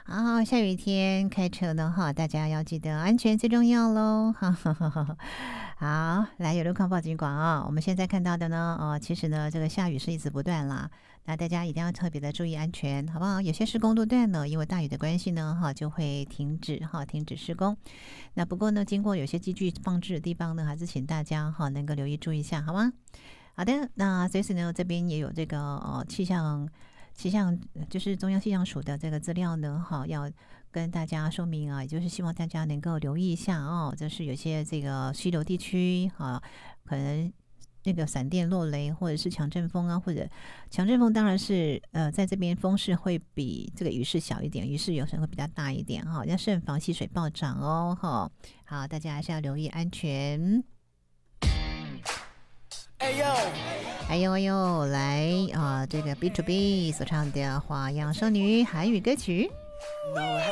下雨天开车呢哈，大家要记得安全最重要喽。好，来有路况报警广啊。我们现在看到的呢，其实呢，这个下雨是一直不断啦。那大家一定要特别的注意安全，好不好？有些施工路段呢，因为大雨的关系呢，就会停止施工。那不过呢，经过有些机具放置的地方呢，还是请大家能够留意注意一下，好吗？好的，那随时呢，这边也有这个气象就是中央气象署的这个资料呢，要跟大家说明啊，也就是希望大家能够留意一下哦，就是有些这个溪流地区可能那个闪电落雷或者是强阵风啊，或者强阵风当然是在这边风势会比这个雨势小一点，雨势有时候会比较大一点要慎防溪水暴涨哦好，大家还是要留意安全。哎呦，来这个 B to B 所唱的《花样少女》韩语歌曲。